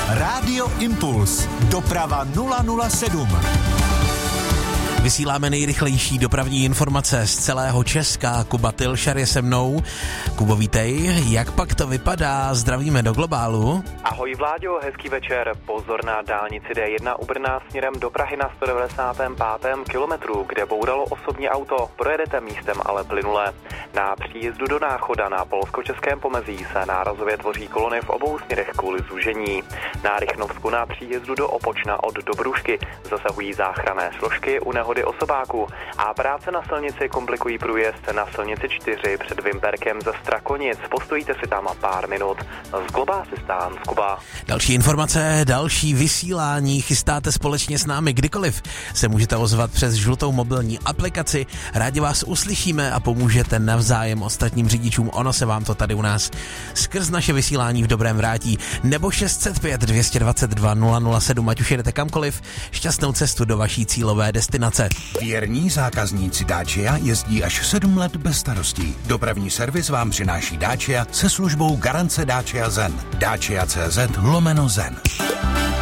Rádio Impuls. Doprava 007. Vysíláme nejrychlejší dopravní informace z celého Česka. Kuba Tylšar je se mnou. Kubo, vítej. Jak pak to vypadá? Zdravíme do globálu. Ahoj Vláďo, hezký večer. Pozor na dálnici D1 u Brna směrem do Prahy na 195. kilometru, kde bouralo osobní auto. Projedete místem ale plynule. Na příjezdu do Náchoda na polsko-českém pomezí se nárazově tvoří kolony v obou směrech kvůli zúžení. Na Rychnovsku na příjezdu do Opočna od Dobrušky zasahují záchranné složky u nehody osobáku a práce na silnici komplikují průjezd na silnici 4 před Vimperkem ze Strakonic. Postojíte si tam pár minut. Z Globásistán, z Kuba. Další informace, další vysílání chystáte společně s námi kdykoliv. Se můžete ozvat přes žlutou mobilní aplikaci. Rádi vás uslyšíme a pomůžete navzájem ostatním řidičům. Ono se vám to tady u nás skrz naše vysílání v dobrém vrátí. Nebo 605 222 007, ať už jedete kamkoliv. Šťastnou cestu do vaší cílové destinace. Věrní zákazníci Dacia jezdí až 7 let bez starostí. Dopravní servis vám přináší Dacia se službou garance Dacia Zen. Dacia.cz/Zen.